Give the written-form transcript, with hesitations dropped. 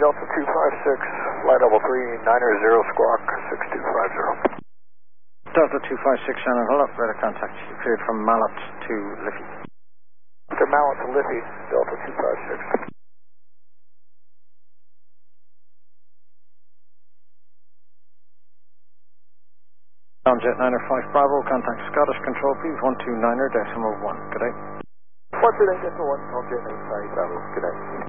Delta 256, flight level 39er 0 squawk 6250. Delta 256, Shannon, hold up, radar contact. You cleared from Mallet to Liffey. After Mallet to Liffey, Delta 256. Jet 905 Bravo, contact Scottish Control, please 129er decimal 1. Good day. 129 decimal 1, Jet 905 Bravo, good day.